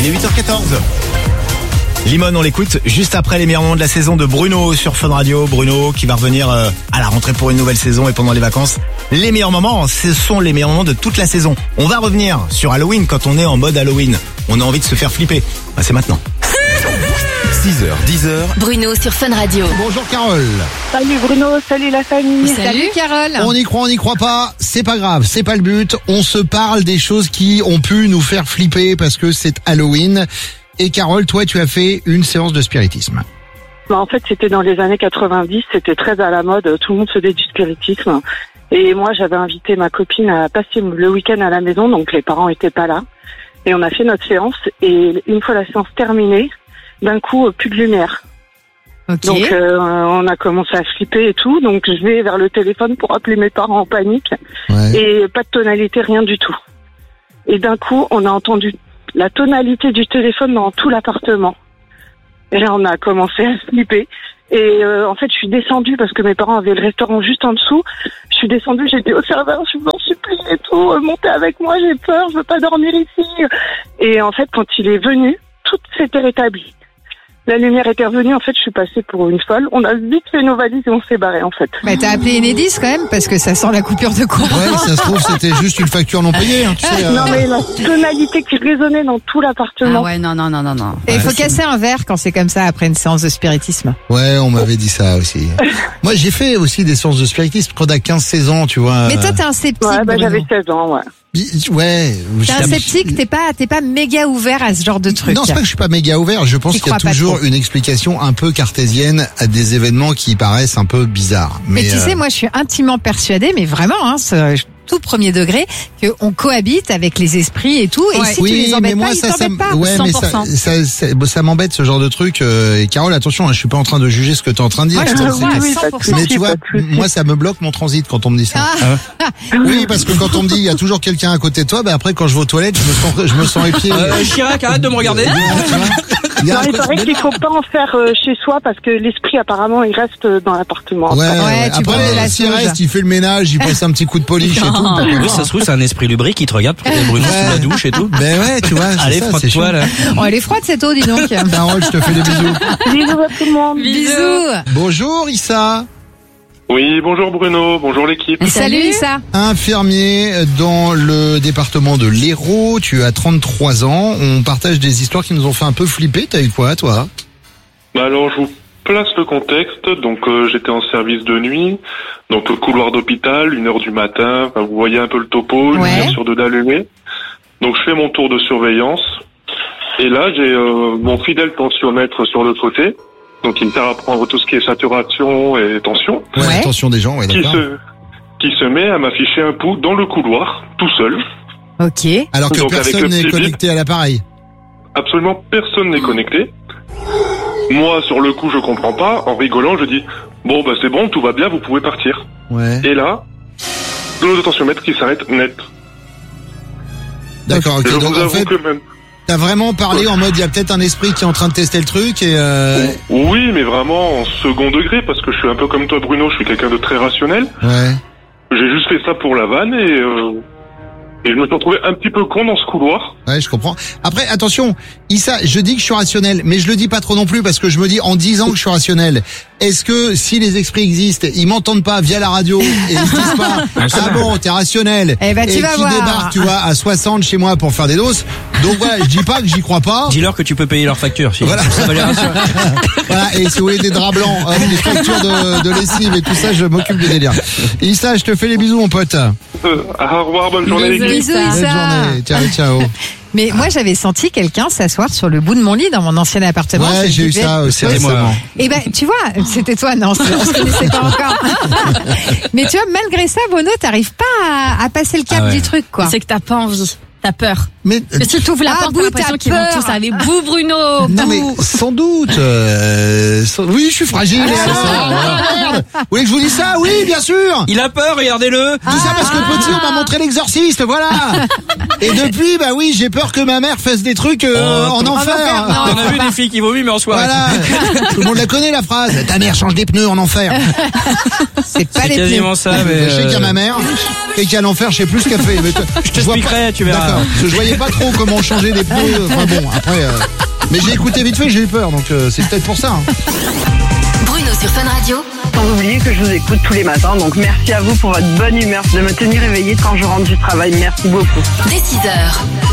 Il est 8h14. Limone, on l'écoute juste après les meilleurs moments de la saison de Bruno sur Fun Radio. Bruno qui va revenir à la rentrée pour une nouvelle saison et pendant les vacances. Les meilleurs moments, ce sont les meilleurs moments de toute la saison. On va revenir sur Halloween quand on est en mode Halloween. On a envie de se faire flipper. Bah, c'est maintenant. 6h, 10h. Bruno sur Fun Radio. Bonjour Carole. Salut Bruno, salut la famille. Salut Carole. On y croit pas, c'est pas grave, c'est pas le but. On se parle des choses qui ont pu nous faire flipper parce que c'est Halloween. Et Carole, toi tu as fait une séance de spiritisme. En fait, c'était dans les années 90, c'était très à la mode, tout le monde faisait du spiritisme. Et moi, j'avais invité ma copine à passer le week-end à la maison, donc les parents étaient pas là. Et on a fait notre séance, et une fois la séance terminée, d'un coup, plus de lumière. Okay. Donc, on a commencé à flipper et tout, donc je vais vers le téléphone pour appeler mes parents en panique. Ouais. Et pas de tonalité, rien du tout. Et d'un coup, on a entendu la tonalité du téléphone dans tout l'appartement. Et là, on a commencé à flipper. Et en fait, je suis descendue parce que mes parents avaient le restaurant juste en dessous. Je suis descendue, j'ai dit au serveur, je vous en supplie et tout, montez avec moi, j'ai peur, je veux pas dormir ici. Et en fait, quand il est venu, tout s'était rétabli. La lumière était revenue, en fait, je suis passée pour une folle. On a vite fait nos valises et on s'est barré, en fait. Mais t'as appelé Enedis quand même, parce que ça sent la coupure de courant. Ouais, ça se trouve c'était juste une facture non payée, hein, tu sais. Non, mais la tonalité qui résonnait dans tout l'appartement. Ah ouais, non. Et il faut Ouais, casser un verre quand c'est comme ça après une séance de spiritisme. Ouais, on m'avait dit ça aussi. Moi, j'ai fait aussi des séances de spiritisme quand t'as 15-16 ans, tu vois. Mais toi t'es un sceptique. Ouais, bah, Bruno. j'avais 16 ans, ouais. Ouais. T'es un sceptique, t'es pas méga ouvert à ce genre de truc. Non, c'est pas que je suis pas méga ouvert. Je pense T'y qu'il y a crois pas toujours trop. une explication un peu cartésienne à des événements qui paraissent un peu bizarres. Mais tu sais, moi je suis intimement persuadée, mais vraiment, hein, tout premier degré, qu'on cohabite avec les esprits et tout. Et si tu les embêtes pas, ils t'embêtent pas. ouais, mais 100%. ça m'embête ce genre de truc. Et Carole, attention, hein, je suis pas en train de juger ce que t'es en train de dire. Ouais, je je pense vois, que- oui, 100%. mais tu vois, pas de souci. moi ça me bloque mon transit quand on me dit ça. Oui, parce que quand on me dit il y a toujours quelqu'un à côté de toi, après quand je vais aux toilettes, je me sens épié. Chirac, arrête de me regarder. Il y a Non, un il truc- paraît qu'il faut pas en faire chez soi parce que l'esprit, apparemment, il reste dans l'appartement. Ouais, Ouais, tu brûles la après, s'il sauge. reste, il fait le ménage, il passe un petit coup de polish et tout. Oui, ça se trouve, c'est un esprit lubrique qui te regarde, Bruno, sous la douche et tout. Ben ouais, tu vois. c'est Allez, ça, c'est frotte-toi, chiant. là. Oh, elle est froide cette eau, dis donc. Carole, je te fais des bisous. Bisous à tout le monde. Bisous. Bonjour Issa, Oui, bonjour Bruno, bonjour l'équipe. Salut Issa. infirmier dans le département de l'Hérault, tu as 33 ans, on partage des histoires qui nous ont fait un peu flipper, t'as eu quoi toi? Bah alors, je vous place le contexte. Donc, j'étais en service de nuit, donc couloir d'hôpital, 1h du matin. Enfin, vous voyez un peu le topo, Ouais. lumière sur deux d'allumée. Donc, je fais mon tour de surveillance. Et là, j'ai mon fidèle tensiomètre sur l'autre côté. Donc, il me sert à prendre tout ce qui est saturation et tension. Ouais. Attention des gens, ouais, Qui d'accord. qui se met à m'afficher un pouls dans le couloir, tout seul. Ok. Alors que Donc, avec personne le n'est petit connecté à l'appareil. Absolument personne n'est connecté. Moi, sur le coup, je comprends pas. En rigolant, je dis bon, bah c'est bon, tout va bien, vous pouvez partir. Ouais. Et là, le tensiomètre qui s'arrête net. D'accord, Et je ok. Donc vous en avoue fait, que même. t'as vraiment parlé en mode il y a peut-être un esprit qui est en train de tester le truc et Oui, mais vraiment en second degré, parce que je suis un peu comme toi, Bruno. Je suis quelqu'un de très rationnel. ouais. J'ai juste fait ça pour la vanne et je me suis retrouvé un petit peu con dans ce couloir. Ouais, je comprends. Après, attention, Issa, je dis que je suis rationnel, mais je le dis pas trop non plus parce que je me dis en disant que je suis rationnel, est-ce que si les esprits existent, ils m'entendent pas via la radio et ils se disent pas ah bon, t'es rationnel Eh ben, tu et vas qui voir. débarquent, tu vois, à 60 chez moi pour faire des doses. Donc voilà, je dis pas que j'y crois pas. Dis-leur que tu peux payer leur facture. Si Voilà. Ça va les rassurer. Voilà, et si vous voulez des draps blancs, des factures de lessive et tout ça, je m'occupe du délire. Issa, je te fais les bisous, mon pote. Au revoir, bonne journée Bisous. l'équipe. Bisous Bonne Issa. journée. Ciao, ciao. Mais moi j'avais senti quelqu'un s'asseoir sur le bout de mon lit dans mon ancien appartement. Ouais, Je j'ai eu disais- ça aussi C'était moi. récemment. Eh ben, tu vois, c'était toi, non, on se connaissait pas encore. Mais tu vois, malgré ça, Bono, t'arrives pas à passer le cap Ah ouais. du truc, quoi. C'est que t'as pas envie. T'as peur. Mais Que si tu ouvres la Ah, porte, Bou, t'as l'impression t'as qu'ils vont peur. tous avec Bou, Bruno. non mais sans doute. Oui, je suis fragile. et alors Merde. Vous voulez que je vous dise ça? Oui, bien sûr. Il a peur, regardez-le. Tout ça parce que petit, on m'a montré l'exorciste, voilà. Et depuis, bah oui, j'ai peur que ma mère fasse des trucs en enfer. On a vu des filles qui vomissent, mais en soirée. Voilà. Tout le monde la connaît la phrase. Ta mère change des pneus en enfer. C'est pas C'est les quasiment ça, mais. Je sais qu'il y a ma mère et qu'il y a l'enfer, je sais plus ce qu'elle fait. Mais Je t'expliquerai, tu verras. D'accord. Parce que je voyais savais pas trop comment changer des pneus. Enfin bon, après. Mais j'ai écouté vite fait, j'ai eu peur, donc c'est peut-être pour ça. Hein. Bruno sur Fun Radio. Sans oublier que je vous écoute tous les matins, donc merci à vous pour votre bonne humeur, de me tenir éveillée quand je rentre du travail. Merci beaucoup. Dès 6h.